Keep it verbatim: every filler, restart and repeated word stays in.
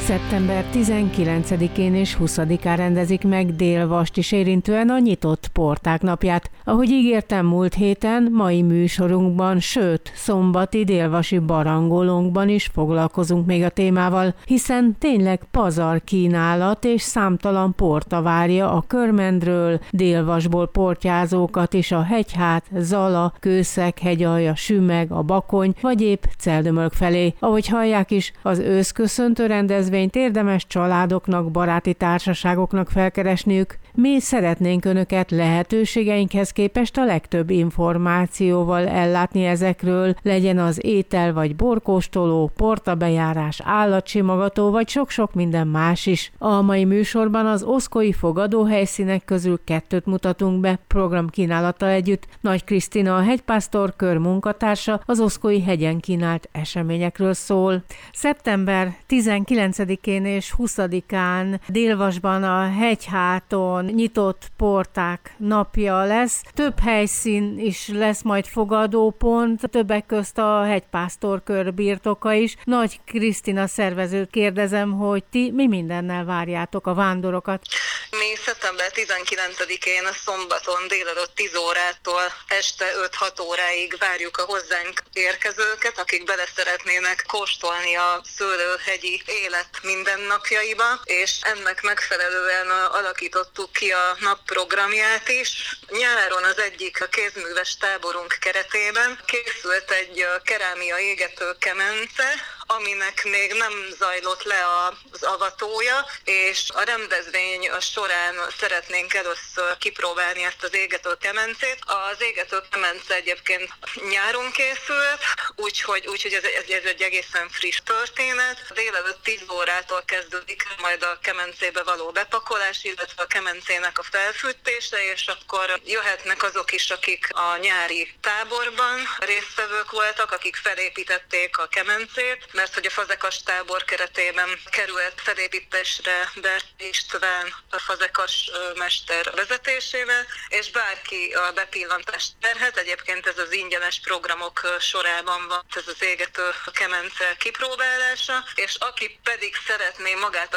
szeptember tizenkilencedikén és huszadikán rendezik meg Dél-Vast is érintően a nyitott porták napját. Ahogy ígértem múlt héten, mai műsorunkban, sőt, szombati délvasi barangolónkban is foglalkozunk még a témával, hiszen tényleg pazar kínálat és számtalan porta várja a Körmendről, Dél-Vasból portyázókat is a Hegyhát, Zala, Kőszeg, Hegyalja, Sümeg, a Bakony vagy épp Celldömölk felé. Ahogy hallják is, az őszköszöntő rendezvényt érdemes családoknak, baráti társaságoknak felkeresniük. Mi szeretnénk Önöket lehetőségeinkhez képest a legtöbb információval ellátni ezekről, legyen az étel vagy borkóstoló, portabejárás, állatsimogató vagy sok-sok minden más is. A mai műsorban az oszkói fogadóhelyszínek közül kettőt mutatunk be programkínálattal együtt. Nagy Krisztina, a hegypásztor kör munkatársa, az oszkói hegyen kínált eseményekről szól. Szeptember tizenkilencedikén és huszadikán Dél-Vasban a Hegyháton nyitott porták napja lesz. Több helyszín is lesz majd fogadópont, többek közt a hegypásztor kör birtoka is. Nagy Krisztina szervezőt kérdezem, hogy ti mi mindennel várjátok a vándorokat? Mi szeptember tizenkilencedikén a szombaton délelőtt tíz órától este öt-hat óráig várjuk a hozzánk érkezőket, akik bele szeretnének kóstolni a szőlőhegyi élet mindennapjaiba, és ennek megfelelően alakítottuk ki a nap programját is. Nyáron az egyik a kézműves táborunk keretében készült egy kerámia égető kemence, aminek még nem zajlott le az avatója, és a rendezvény során szeretnénk először kipróbálni ezt az égető kemencét. Az égető kemence egyébként nyáron készült, úgyhogy, úgyhogy ez, ez egy egészen friss történet. Délelőtt tíz órától kezdődik majd a kemencébe való bepakolás, illetve a kemencének a felfűtése, és akkor jöhetnek azok is, akik a nyári táborban résztvevők voltak, akik felépítették a kemencét, mert hogy a fazekas tábor keretében került felépítésre Berti István a fazekas mester vezetésével, és bárki a bepillantást terhet, egyébként ez az ingyenes programok sorában van, ez az égető kemence kipróbálása, és aki pedig szeretné magát a